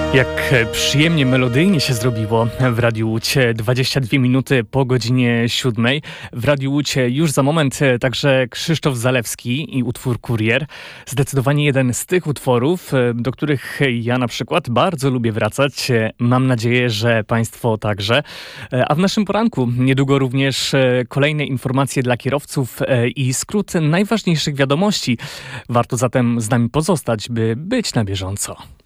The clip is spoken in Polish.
Jak przyjemnie, melodyjnie się zrobiło w Radiu Łódź. 22 minuty po godzinie 7. W Radiu Łódź już za moment także Krzysztof Zalewski i utwór Kurier. Zdecydowanie jeden z tych utworów, do których ja na przykład bardzo lubię wracać. Mam nadzieję, że Państwo także. A w naszym poranku niedługo również kolejne informacje dla kierowców i skrót najważniejszych wiadomości. Warto zatem z nami pozostać, by być na bieżąco.